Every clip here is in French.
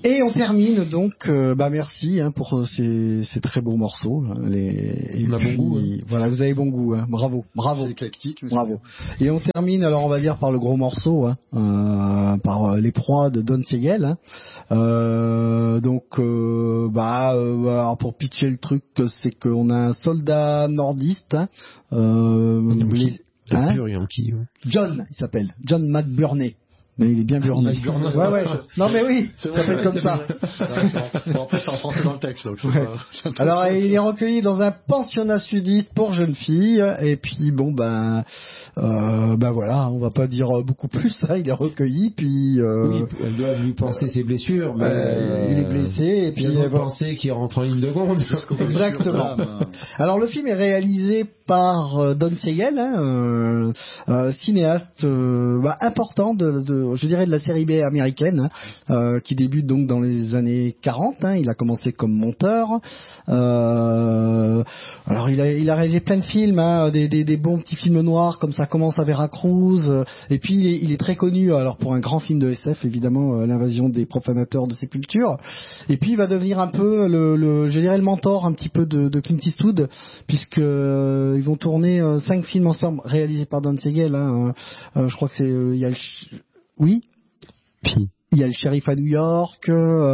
Et on termine donc, merci pour ces très beaux morceaux. On a bon goût. Voilà, vous avez bon goût. Bravo. C'est éclectique. Bravo. Et on termine, alors on va dire par le gros morceau, par Les Proies de Don Siegel. Alors pour pitcher le truc, c'est qu'on a un soldat nordiste. John, il s'appelle John McBurney. Mais il est bien burné. Ouais. Non mais oui, ça s'appelle comme ça. Bon, après c'est en français dans le texte. Donc alors il est recueilli dans un pensionnat sudiste pour jeunes filles. Et puis voilà, on va pas dire beaucoup plus. Il est recueilli. Puis oui, elles doivent lui penser ses blessures. Mais il est blessé. Et puis elles vont penser qu'il rentre en ligne de compte. Exactement. Alors le film est réalisé par Don Siegel, cinéaste important je dirais de la série B américaine, qui débute donc dans les années 40. Il a commencé comme monteur. Alors il a réalisé plein de films, des bons petits films noirs comme Ça commence à Veracruz. Et puis il est très connu alors pour un grand film de SF, évidemment, L'invasion des profanateurs de sépulture. Et puis il va devenir un peu je dirais le mentor un petit peu de Clint Eastwood, puisque ils vont tourner 5 films ensemble réalisés par Don Siegel. Je crois que c'est il y a oui. Il y a le shérif à New York,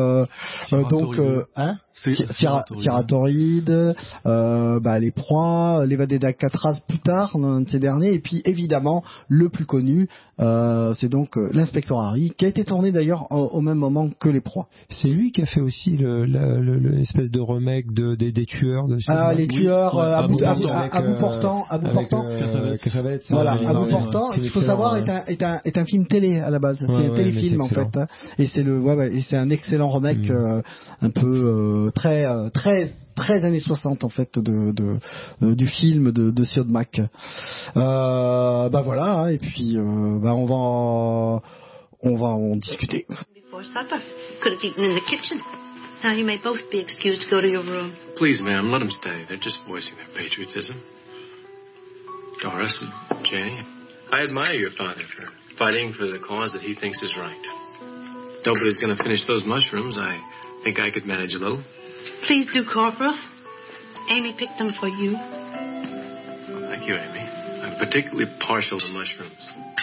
Sierra Torride, Les Proies, l'évadé d'Alcatraz plus tard, l'un de ces derniers, et puis évidemment le plus connu, c'est donc l'inspecteur Harry, qui a été tourné d'ailleurs au même moment que Les Proies. C'est lui qui a fait aussi l'espèce de remake des tueurs. Les tueurs à bout portant. Voilà, à bout portant. Il faut savoir est un film télé à la base. C'est un téléfilm en fait. Et c'est c'est un excellent remake, un peu très années 60 en fait du film de Siodmak. Voilà, et puis on va en discuter. Before supper, could have eaten in the kitchen. Now you may both be excused to go to your room. Please, ma'am, let them stay. They're just voicing their patriotism. Doris and Janie, I admire your father for fighting for the cause that he thinks is right. Nobody's going to finish those mushrooms. I think I could manage a little. Please do, Corporal. Amy picked them for you. Well, thank you, Amy. I'm particularly partial to mushrooms.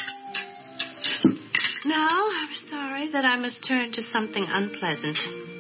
Now, I'm sorry that I must turn to something unpleasant.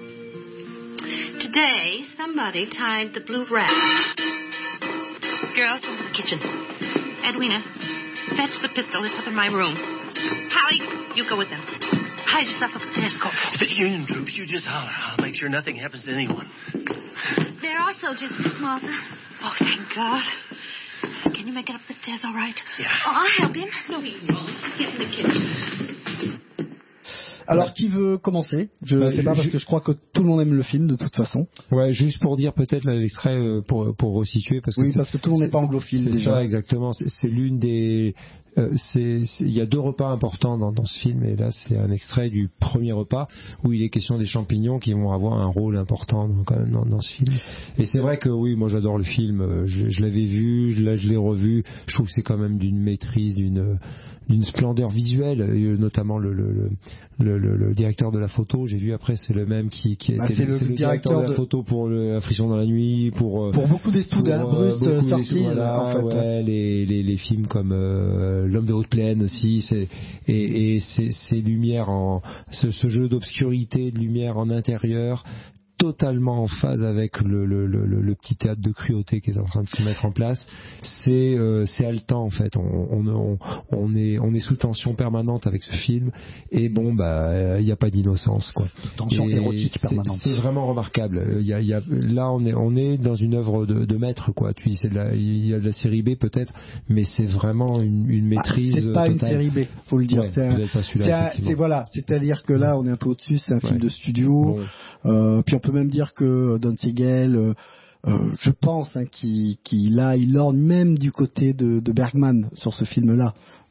Today, somebody tied the blue rat. Girls, into the kitchen. Edwina, fetch the pistol. It's up in my room. Hallie, you go with them. Hide yourself upstairs, Corporal. If it's Union troops, you just holler. I'll make sure nothing happens to anyone. There are soldiers, Miss Martha. Oh, thank God. Can you make it up the stairs all right? Yeah. Oh, I'll help him. No, he won't. Get in the kitchen. Alors, qui veut commencer? Je sais pas, parce que je crois que tout le monde aime le film de toute façon. Ouais, juste pour dire peut-être l'extrait pour resituer, parce que tout le monde n'est pas anglophile. C'est déjà. ça, exactement. C'est l'une des. Il y a 2 repas importants dans ce film, et là c'est un extrait du premier repas où il est question des champignons qui vont avoir un rôle important quand même dans ce film. Et c'est vrai que oui, moi j'adore le film. Je l'avais vu, là je l'ai revu. Je trouve que c'est quand même d'une maîtrise, d'une splendeur visuelle, notamment le directeur de la photo. J'ai vu après, c'est le même qui était c'est le directeur de la photo pour La Frisson dans la nuit, pour beaucoup des studios, Bruce Surtees, voilà, en fait. Ouais, les films comme L'homme de haute plaine aussi, ces lumières ce jeu d'obscurité, de lumière en intérieur, totalement en phase avec le petit théâtre de cruauté qui est en train de se mettre en place. C'est haletant en fait. On est sous tension permanente avec ce film, et il n'y a pas d'innocence quoi. Tension érotique permanente. C'est vraiment remarquable. Là on est dans une œuvre de maître quoi. Puis il y a de la série B peut-être, mais c'est vraiment une maîtrise. C'est pas totale. une série B, faut le dire. Ouais, c'est-à-dire que là on est un peu au-dessus. C'est un film de studio. Bon. Puis on peut même dire que Don Siegel, je pense qu'il il orne même du côté de Bergman sur ce film-là.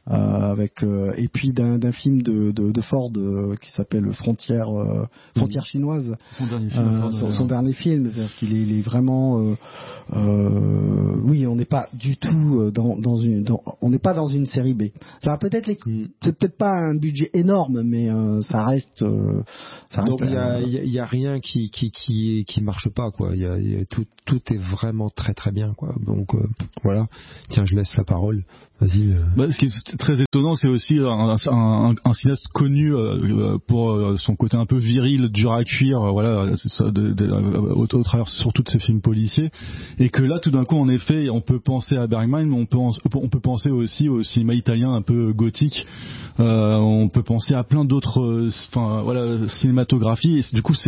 avec et puis d'un film de Ford qui s'appelle Frontière chinoise. Son dernier film. Son dernier film, c'est-à-dire qu'il est vraiment oui, on n'est pas du tout on n'est pas dans une série B. Ça va peut-être c'est peut-être pas un budget énorme, mais ça reste. Donc il y a rien qui marche pas, quoi. Tout est vraiment très très bien, quoi. Donc voilà. Tiens, je laisse la parole. Vas-y. Ce qui est très étonnant, c'est aussi un cinéaste connu pour son côté un peu viril, dur à cuire, voilà, au travers surtout de ses films policiers, et que là, tout d'un coup, en effet, on peut penser à Bergman, mais on peut penser aussi au cinéma italien un peu gothique. On peut penser à plein d'autres, cinématographies. Et du coup,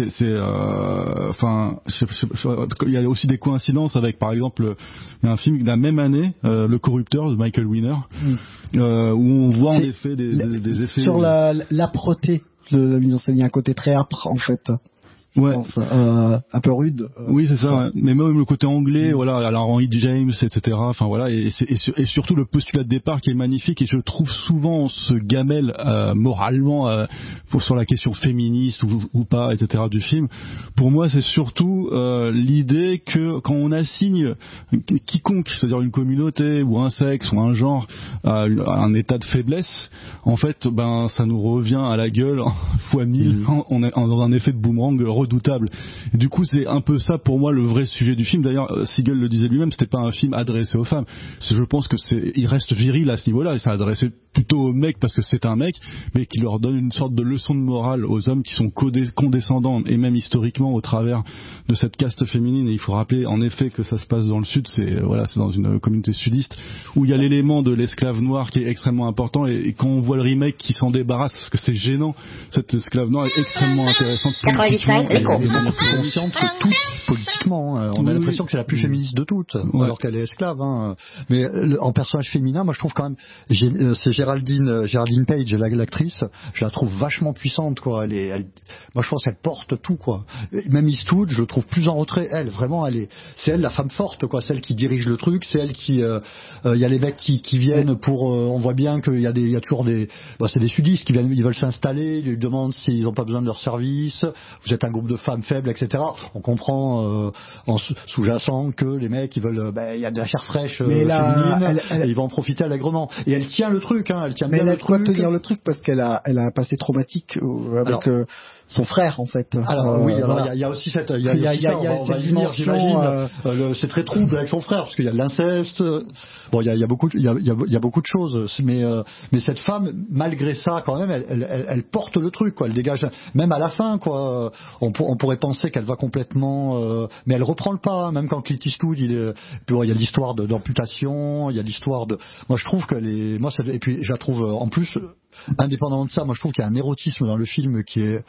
il y a aussi des coïncidences avec, par exemple, il y a un film de la même année, Le Corrupteur de Michael Winner, où on voit en effet des effets sur l'âpreté de la mise en scène. Il y a un côté très âpre, en fait. Ouais. Un peu rude. Oui, c'est ça. Ouais. Mais même le côté anglais, voilà, alors Henry James, etc. Enfin voilà, et surtout le postulat de départ qui est magnifique. Et je trouve souvent ce gamelle moralement sur la question féministe ou pas, etc. du film. Pour moi, c'est surtout l'idée que quand on assigne quiconque, c'est-à-dire une communauté ou un sexe ou un genre, un état de faiblesse, en fait, ça nous revient à la gueule fois 1000. On est dans un effet de boomerang redoutable. Et du coup, c'est un peu ça pour moi le vrai sujet du film. D'ailleurs, Siegel le disait lui-même, c'était pas un film adressé aux femmes. Je pense que il reste viril à ce niveau-là, et c'est adressé plutôt aux mecs parce que c'est un mec, mais qui leur donne une sorte de leçon de morale aux hommes qui sont condescendants, et même historiquement au travers de cette caste féminine. Et il faut rappeler en effet que ça se passe dans le sud, c'est dans une communauté sudiste où il y a l'élément de l'esclave noir qui est extrêmement important, et quand on voit le remake qui s'en débarrasse, parce que c'est gênant, cette esclave noire est extrêmement intéressante politiquement. Elle est manière plus consciente que toutes politiquement. On a l'impression que c'est la plus féministe de toutes, alors qu'elle est esclave. Mais en personnage féminin, moi je trouve quand même, c'est Geraldine Page, l'actrice, je la trouve vachement puissante, quoi. Moi je pense qu'elle porte tout, quoi. Même Eastwood, je le trouve plus en retrait. Elle, vraiment, c'est elle la femme forte, quoi, celle qui dirige le truc, c'est elle qui, il y a les mecs qui viennent pour, on voit bien qu'il y a toujours c'est des sudistes qui viennent, ils veulent s'installer, ils lui demandent s'ils n'ont pas besoin de leur service. Vous êtes un groupe de femmes faibles, etc. On comprend en sous-jacent que les mecs ils veulent, il y a de la chair fraîche féminine, et ils vont en profiter allègrement. Et elle tient le truc, elle tient bien le truc. Elle a de quoi tenir le truc parce qu'elle a un passé traumatique avec son frère, en fait. Alors il y a aussi cette, on va y venir, j'imagine. C'est très trouble avec son frère parce qu'il y a de l'inceste. Bon, il y a beaucoup de choses, mais cette femme, malgré ça, quand même, elle porte le truc, quoi. Elle dégage, même à la fin, quoi. On pourrait penser qu'elle va complètement, mais elle reprend le pas, même quand Clint Eastwood, il y a l'histoire d'amputation, il y a l'histoire de. Moi, je trouve et puis je la trouve en plus. Indépendamment de ça, moi je trouve qu'il y a un érotisme dans le film qui est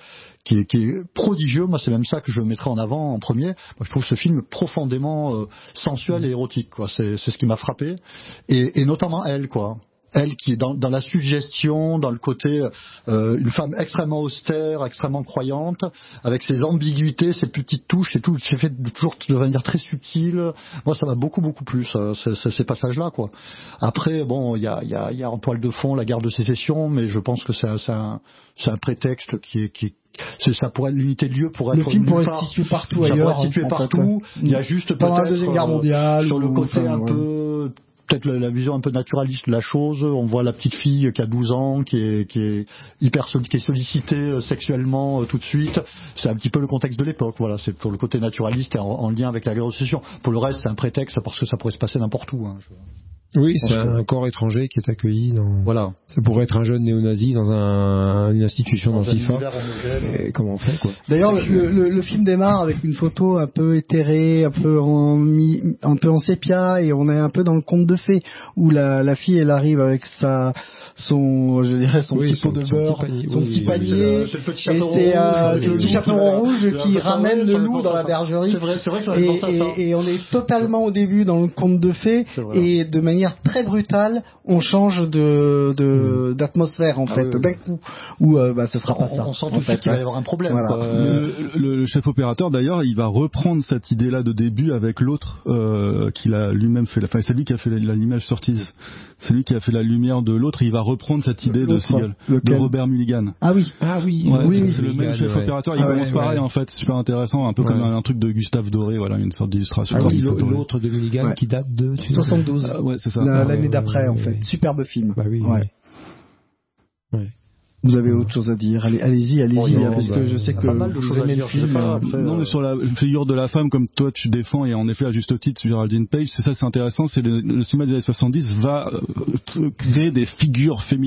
prodigieux. Moi c'est même ça que je mettrais en avant en premier. Moi je trouve ce film profondément sensuel et érotique, quoi. C'est ce qui m'a frappé, et notamment elle, quoi. Elle qui est dans la suggestion, dans le côté une femme extrêmement austère, extrêmement croyante, avec ses ambiguïtés, ses petites touches, et tout, c'est fait toujours de manière très subtile. Moi, ça m'a beaucoup plu, ces passages-là, quoi. Après, bon, il y a en toile de fond la guerre de sécession, mais je pense que c'est un prétexte qui ça pourrait, l'unité de lieu pourrait être. Le film pourrait se situer partout ailleurs. Ça pourrait se situer partout. Il y a juste pendant la Deuxième Guerre mondiale, sur le côté un peu. Peut-être la vision un peu naturaliste de la chose. On voit la petite fille qui a 12 ans, qui est sollicitée sexuellement tout de suite. C'est un petit peu le contexte de l'époque. Voilà, c'est pour le côté naturaliste et en lien avec la guerre de sécession. Pour le reste, c'est un prétexte parce que ça pourrait se passer n'importe où. Oui, c'est un corps étranger qui est accueilli dans. Voilà. Ça pourrait être un jeune néo-nazi dans une institution d'Antifa. Et comment on fait, quoi. D'ailleurs, le film démarre avec une photo un peu éthérée, un peu en sépia, et on est un peu dans le conte de fées où la fille elle arrive avec son petit pot de beurre, son petit panier, et c'est le petit chaperon rouge qui ramène le loup dans la bergerie. C'est vrai que ça. Et on est totalement au début dans le conte de fées, et de manière manière très brutale, on change d'atmosphère en fait, d'un coup, où ce sera pas ça. On sent tout de suite qu'il va y avoir un problème. Voilà. Le chef opérateur d'ailleurs, il va reprendre cette idée-là de début avec l'autre qu'il a lui-même fait. Enfin, c'est lui qui a fait l'image sortie. C'est lui qui a fait la lumière de l'autre. Et il va reprendre cette idée de Seagal, de Robert Mulligan. Ah oui. Ouais, c'est le même chef opérateur. Il commence pareil en fait. Super intéressant, un peu comme un truc de Gustave Doré. Voilà, une sorte d'illustration. L'autre de Mulligan qui date de 72. Ouais, c'est ça. L'année d'après en fait. Superbe film. Bah oui. Ouais. Vous avez autre chose à dire? Allez-y, parce que je sais que vous aimez le film. Non, mais sur la figure de la femme, comme toi tu défends, et en effet à juste titre, Géraldine Page, c'est intéressant, c'est le cinéma des années 70 va créer des figures féminines